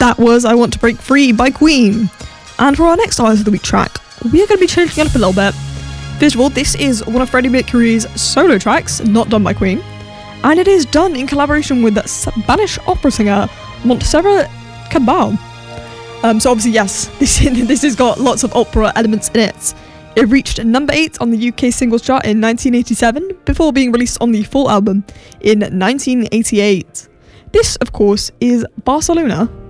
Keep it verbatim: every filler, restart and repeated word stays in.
that was I Want to Break Free by Queen. And for our next Artist of the Week track, we are going to be changing it up a little bit. First of all, this is one of Freddie Mercury's solo tracks, not done by Queen, and it is done in collaboration with Spanish opera singer Montserrat Cabal. Um, so obviously, yes, this this has got lots of opera elements in it. It reached number eight on the U K singles chart in nineteen eighty-seven, before being released on the full album in nineteen eighty-eight. This, of course, is Barcelona